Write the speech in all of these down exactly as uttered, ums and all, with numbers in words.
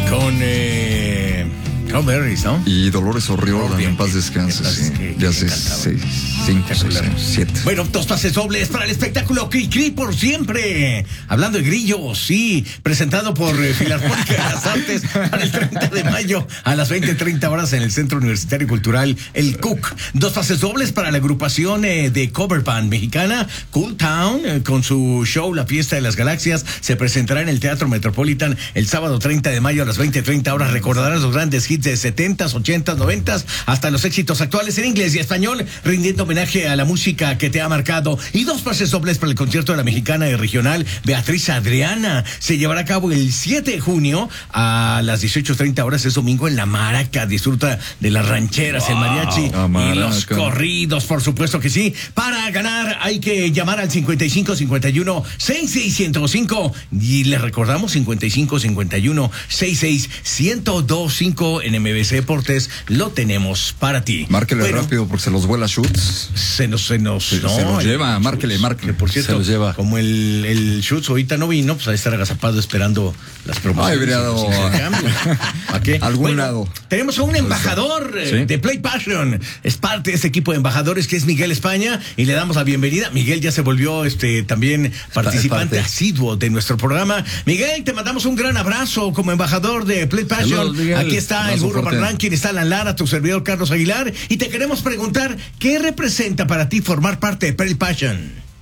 con eh, Cranberries, ¿no? Y Dolores O'Riordan, en paz descanse, sí. Que, Ya hace seis, cinco, seis años, siete. Bueno, dos pases dobles para el espectáculo Cri Cri por siempre. Hablando de grillos, sí, presentado por eh, Filarmónica de las Artes para el treinta de mayo a las veinte treinta horas en el Centro Universitario Cultural El Cook. Dos pases dobles para la agrupación eh, de cover band mexicana Cool Town, eh, con su show La Fiesta de las Galaxias. Se presentará en el Teatro Metropolitan el sábado treinta de mayo a las veinte treinta horas. Recordarás los grandes hits de setentas, ochentas, noventas, hasta los éxitos actuales en inglés y español, rindiendo homenaje a la música que te ha marcado. Y dos pases dobles para el concierto de la mexicana y regional Beatriz Adriana. Se llevará a cabo el siete de junio a las dieciocho treinta horas, es domingo, en La Maraca. Disfruta de las rancheras, wow, el mariachi y los corridos, por supuesto que sí. Para ganar hay que llamar al cincuenta y cinco cincuenta y uno sesenta y seis ciento cinco y les recordamos cincuenta y cinco cincuenta y uno sesenta y seis ciento veinticinco. En M B C Deportes lo tenemos para ti. Márquele bueno, rápido porque se los vuela Schutz. Se nos, se nos, se, no, se los lleva, márquele, márquele. Por cierto, se los lleva. Como el, el Schutz ahorita no vino, pues a estar agazapado esperando las promociones. Ay, dado ¿A qué? Algún bueno, lado. Tenemos a un embajador ¿Sí? de Play Passion. Es parte de este equipo de embajadores que es Miguel España y le damos la bienvenida. Miguel ya se volvió este también participante asiduo de nuestro programa. Miguel, te mandamos un gran abrazo como embajador de Play Passion. Saludos, Aquí está el burro Van Rankin, está Alan Lara, tu servidor Carlos Aguilar, y te queremos preguntar, ¿qué representa para ti formar parte de Play Passion?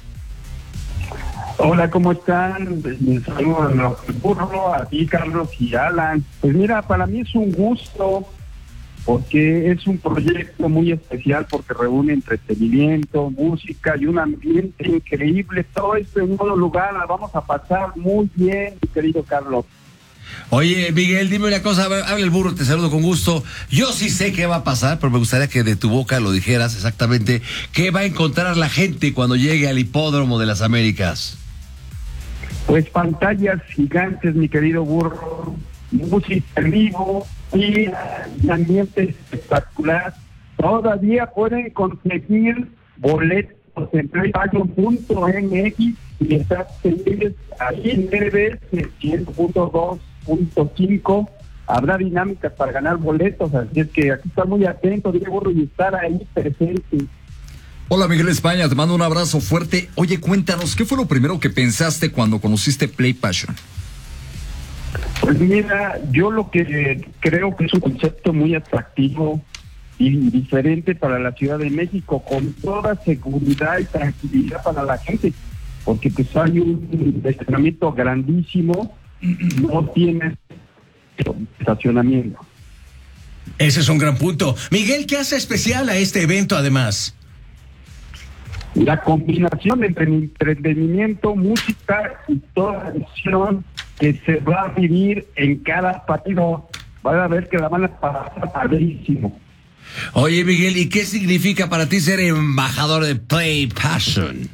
Hola, ¿cómo están? Les saludo al burro, a ti, Carlos y Alan. Pues mira, para mí es un gusto, porque es un proyecto muy especial, porque reúne entretenimiento, música y un ambiente increíble. Todo esto en un solo lugar, la vamos a pasar muy bien, mi querido Carlos. Oye, Miguel, dime una cosa, habla el burro, te saludo con gusto. Yo sí sé qué va a pasar, pero me gustaría que de tu boca lo dijeras exactamente. ¿Qué va a encontrar la gente cuando llegue al Hipódromo de las Américas? Pues pantallas gigantes, mi querido burro, música en vivo y un ambiente espectacular. Todavía pueden conseguir boletos en play passion punto m x y están disponibles ahí en R B S cien punto dos punto cinco. Habrá dinámicas para ganar boletos, así es que aquí está muy atento, Diego, y estar ahí presente. Hola, Miguel España, te mando un abrazo fuerte. Oye, cuéntanos, ¿qué fue lo primero que pensaste cuando conociste Play Passion? Pues mira, yo lo que creo que es un concepto muy atractivo y diferente para la Ciudad de México, con toda seguridad y tranquilidad para la gente, porque pues hay un estacionamiento grandísimo, no tiene estacionamiento. Ese es un gran punto. Miguel, ¿qué hace especial a este evento además? La combinación entre entretenimiento, música y toda la acción que se va a vivir en cada partido. Van a ver que la van a pasar padrísimo. Oye, Miguel, ¿y qué significa para ti ser embajador de Play Passion?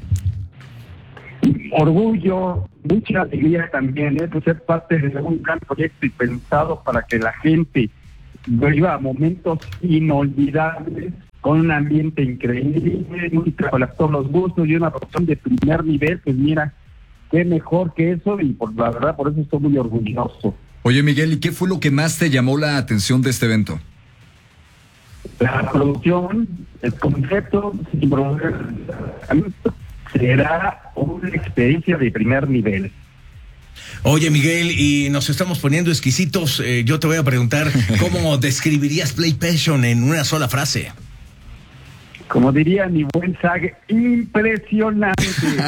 Orgullo, mucha alegría también, ¿eh? Pues ser parte de un gran proyecto y pensado para que la gente viva momentos inolvidables, con un ambiente increíble, música para todos los gustos y una producción de primer nivel. Pues mira, qué mejor que eso, y por la verdad, por eso estoy muy orgulloso. Oye, Miguel, ¿y qué fue lo que más te llamó la atención de este evento? La producción, el concepto, será una experiencia de primer nivel. Oye, Miguel, y nos estamos poniendo exquisitos. Eh, yo te voy a preguntar, ¿cómo describirías Play Passion en una sola frase? Como diría mi buen Sag, impresionante.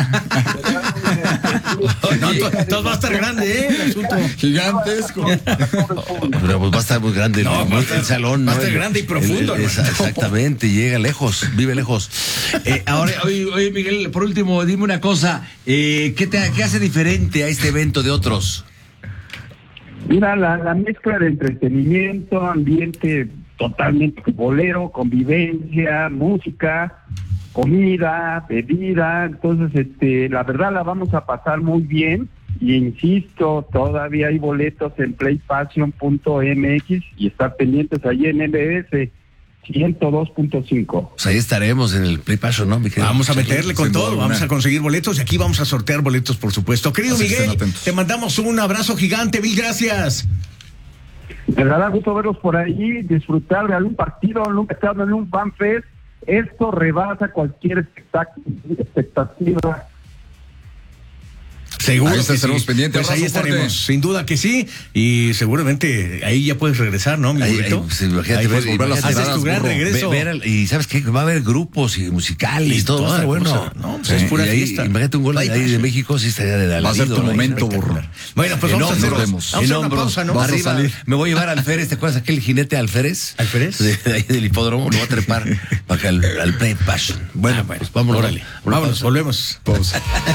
No, todo va a estar grande, ¿eh? El asunto. Gigantesco. Pero pues va a estar muy grande. No, el, va a estar, el salón. va a ¿no? estar grande y profundo. El, el, esa, exactamente, llega lejos, vive lejos. Eh, ahora, oye, oye, Miguel, por último, dime una cosa. Eh, ¿qué, te, ¿Qué hace diferente a este evento de otros? Mira, la, la mezcla de entretenimiento, ambiente totalmente bolero, convivencia, música, comida, bebida. Entonces, este, la verdad la vamos a pasar muy bien. Y insisto, todavía hay boletos en play passion punto m x y estar pendientes ahí en M B S ciento dos punto cinco. Pues ahí estaremos en el Play Passion, ¿no, Miguel? Vamos a meterle con todo, duda, vamos una. a conseguir boletos y aquí vamos a sortear boletos, por supuesto. Querido Así Miguel, estén atentos. te mandamos un abrazo gigante, mil gracias. Me dará gusto verlos por ahí, disfrutar de algún partido, algún espectáculo, en un fanfest. Esto rebasa cualquier espectáculo, expectativa. Seguro Ahí que estaremos sí. pendientes. Pues ahí Abrazo fuerte. estaremos, sin duda que sí, y seguramente ahí ya puedes regresar, ¿no, mi Ahí- burrito? ahí, pues, imagínate, Ahí puedes ver- volver a las imagínate, haces tu gran burro. regreso. Ve- ver al- y sabes qué, va a haber grupos y musicales y, Y todo, va a toda estar bueno. cosa, ¿no? Pues es pura y ahí, fiesta. imagínate un gol de ahí de México, sí estaría de Va a ser alarido, tu ¿no? momento, burro. Bueno, pues En vamos a hacer, hombros, vamos a en hacer una hombros, pausa, ¿no? Vas a arriba, salir. me voy a llevar al Férez, ¿te acuerdas aquel jinete Alférez? ¿Alférez? De, de ahí del hipódromo, lo voy a trepar para que al, al Play Passion. Bueno, Ah, bueno, pues vámonos. órale. Una Vámonos, pausa. volvemos. Pausa.